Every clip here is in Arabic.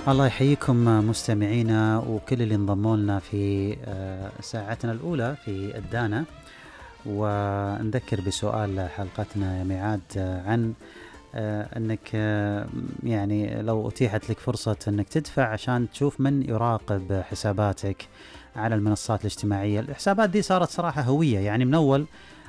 الله يحييكم مستمعينا وكل اللي انضموا لنا في ساعتنا الأولى في الدانا. ونذكر بسؤال حلقتنا يا ميعاد عن أنك يعني لو أتيحت لك فرصة أنك تدفع عشان تشوف من يراقب حساباتك على المنصات الاجتماعية. الحسابات دي صارت صراحة هوية، يعني من أول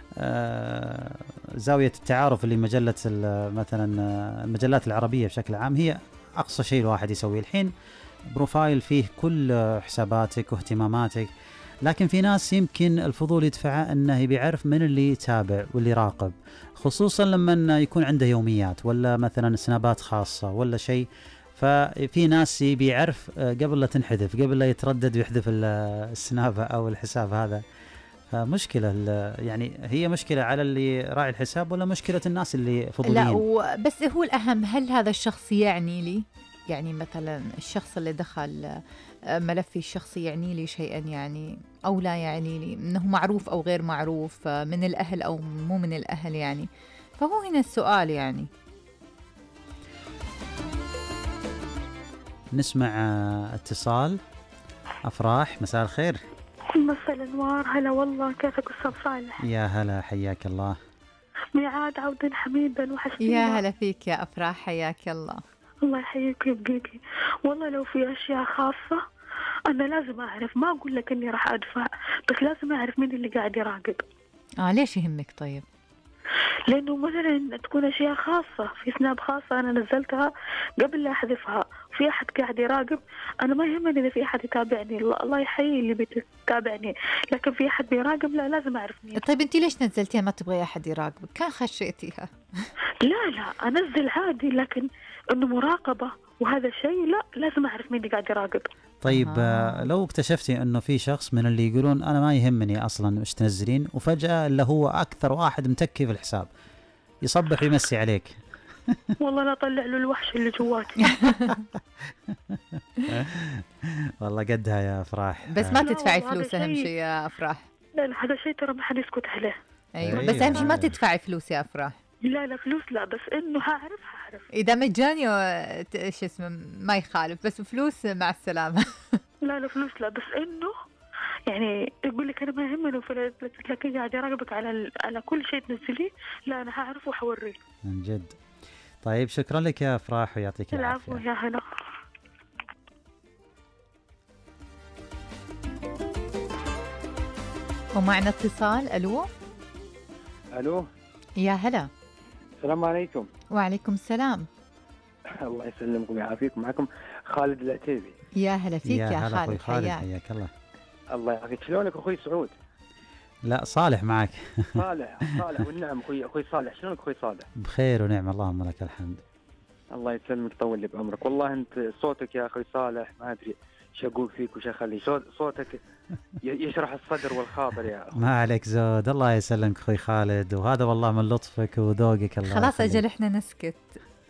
زاوية التعارف اللي مجلة مثلا المجلات العربية بشكل عام هي أقصى شيء الواحد يسويه الحين، بروفايل فيه كل حساباتك واهتماماتك. لكن في ناس يمكن الفضول يدفعه أنه بيعرف من اللي يتابع واللي يراقب، خصوصا لما يكون عنده يوميات ولا مثلا سنابات خاصة ولا شيء. ففي ناس بيعرف قبل لا تنحذف، قبل لا يتردد ويحذف السناب أو الحساب هذا. فمشكلة يعني هي مشكلة على اللي راعي الحساب ولا مشكلة الناس اللي فضوليين؟ لا بس هو الأهم، هل هذا الشخص يعني لي؟ يعني مثلا الشخص اللي دخل ملفي الشخصي يعني لي شيئا يعني أو لا يعني لي، إنه معروف أو غير معروف، من الأهل أو مو من الأهل يعني. فهو هنا السؤال يعني. نسمع اتصال. أفراح، مساء الخير. مساء الأنوار. هلا والله، كيفك أستاذ صالح؟ يا هلا، حياك الله. ميعاد عودا حميدا، وحشتينا. يا هلا فيك يا أفراح، حياك الله. الله يحييك ويبقيكي. والله لو في أشياء خاصة أنا لازم أعرف، ما أقول لك إني راح أدفع، بس لازم أعرف مين اللي قاعد يراقب. ليش يهمك طيب؟ لأنه مثلا تكون أشياء خاصة في سناب خاصة أنا نزلتها قبل لا أحذفها، في أحد قاعد يراقب. أنا ما يهمني إذا في أحد يتابعني، الله يحيي اللي بيتابعني، لكن في أحد بيراقب لا، لازم أعرف مين. طيب أنتي ليش نزلتيها ما تبغي أحد يراقبك؟ كان خشيتيها. لا أنزل عادي، لكن إنه مراقبة وهذا شيء لا، لازم أعرف مين اللي قاعد يراقب. طيب لو اكتشفتي انه في شخص من اللي يقولون انا ما يهمني اصلا ايش تنزلين، وفجأة اللي هو اكثر واحد متكي في الحساب يصبح ويمسي عليك. والله لا طلع له الوحش اللي جواتي. والله قدها يا افراح. بس ما تدفعي فلوس اهم شيء يا افراح. لا هذا شيء ترى ما حد يسكت عليه. ايوه بس اهم شيء ما تدفعي فلوس يا افراح. لا فلوس لا، بس انه هعرف اذا مجاني ايش اسمه ما يخالف، بس فلوس مع السلامه. لا فلوس لا، بس انه يعني يقول لك انا ما يهمني، تلاقيه قاعد يراقبك على كل شيء تنزليه، لا انا هعرف وحوريه من جد. طيب شكرا لك يا افراح ويعطيك العافيه. العفو يا هلا. ومعنا اتصال. الو يا هلا. السلام عليكم. وعليكم السلام. الله يسلمكم ويعافيكم. معكم خالد العتيبي. يا هلا فيك يا خالد. حياك الله. الله يعافيك. شلونك اخوي سعود؟ لا صالح معك. صالح والنعم. اخوي صالح، شلونك اخوي صالح؟ بخير ونعم اللهم لك الحمد. الله يسلمك، طول لي بعمرك. والله انت صوتك يا اخوي صالح ما ادري ايش اقول فيك وش اخلي، صوتك يشرح الصدر والخاطر يا أخي. ما عليك زود، الله يسلمك اخوي خالد، وهذا والله من لطفك وذوقك. الله خلاص يخليك. اجل احنا نسكت.